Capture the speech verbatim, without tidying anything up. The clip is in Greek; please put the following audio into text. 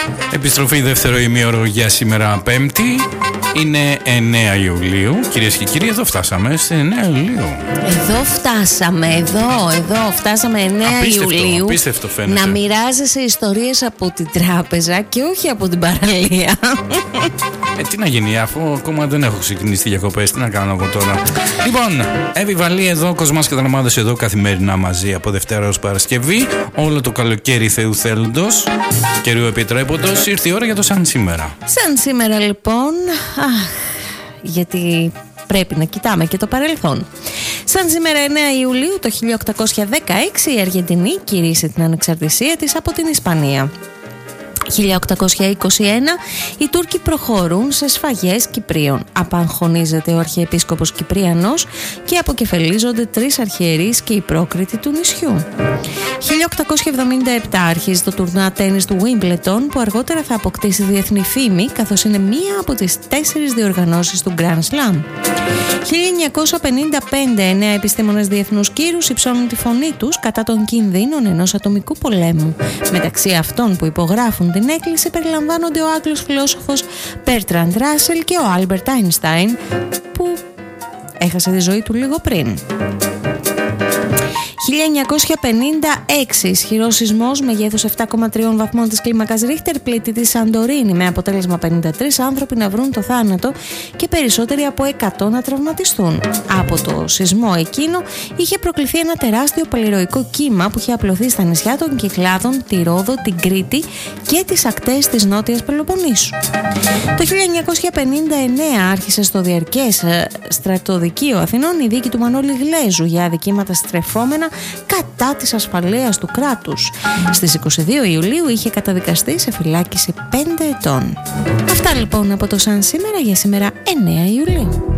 Επιστροφή δεύτερο ημίωρο για σήμερα Πέμπτη. Είναι εννέα Ιουλίου. Κυρίες και κύριοι, εδώ φτάσαμε σε εννέα Ιουλίου. Εδώ φτάσαμε, εδώ, εδώ φτάσαμε εννέα απίστευτο, Ιουλίου. Απίστευτο φαίνεται. Να μοιράζεσαι ιστορίες από την τράπεζα και όχι από την παραλία. Ε, τι να γίνει, αφού ακόμα δεν έχω ξεκινήσει τις διακοπές, τι να κάνω εγώ τώρα. Λοιπόν, Εύη Βαλή εδώ, Κοσμάς και Δραμάδες εδώ καθημερινά μαζί από Δευτέρα ως Παρασκευή. Όλο το καλοκαίρι Θεού θέλοντος, καιρού επιτρέποντος, ήρθε η ώρα για το σαν σήμερα. Σαν σήμερα λοιπόν, αχ, γιατί πρέπει να κοιτάμε και το παρελθόν. Σαν σήμερα εννέα Ιουλίου το χίλια οκτακόσια δεκαέξι η Αργεντινή κηρύσσει την ανεξαρτησία της από την Ισπανία. χίλια οκτακόσια είκοσι ένα οι Τούρκοι προχωρούν σε σφαγές Κυπρίων. Απαγχωνίζεται ο Αρχιεπίσκοπος Κυπρίανος και αποκεφαλίζονται τρεις αρχιερείς και οι πρόκριτοι του νησιού. χίλια οκτακόσια εβδομήντα επτά αρχίζει το τουρνουά τένις του Wimbledon, που αργότερα θα αποκτήσει διεθνή φήμη, καθώς είναι μία από τις τέσσερις διοργανώσεις του Grand Slam. χίλια εννιακόσια πενήντα πέντε εννέα επιστήμονες διεθνούς κύρους υψώνουν τη φωνή τους κατά των κινδύνων ενός ατομικού πολέμου. Μεταξύ αυτών που υπογράφουν την έκκληση περιλαμβάνονται ο Άγγλος φιλόσοφος Bertrand Russell και ο Albert Einstein, που έχασε τη ζωή του λίγο πριν. χίλια εννιακόσια πενήντα έξι ισχυρός σεισμός μεγέθους επτά κόμμα τρία βαθμών της κλίμακας Ρίχτερ πλήττει τη Σαντορίνη, με αποτέλεσμα πενήντα τρεις άνθρωποι να βρουν το θάνατο και περισσότεροι από εκατό να τραυματιστούν. Από το σεισμό εκείνο είχε προκληθεί ένα τεράστιο παλιροϊκό κύμα που είχε απλωθεί στα νησιά των Κυκλάδων, τη Ρόδο, την Κρήτη και τις ακτές της Νότιας Πελοποννήσου. Το χίλια εννιακόσια πενήντα εννέα άρχισε στο διαρκές στρατοδικείο Αθηνών η δίκη του Μανώλη Γλέζου για αδικήματα στρεφόμενα κατά της ασφαλείας του κράτους. Στις είκοσι δύο Ιουλίου είχε καταδικαστεί σε φυλάκιση πέντε ετών. Αυτά λοιπόν από το σαν σήμερα για σήμερα εννέα Ιουλίου.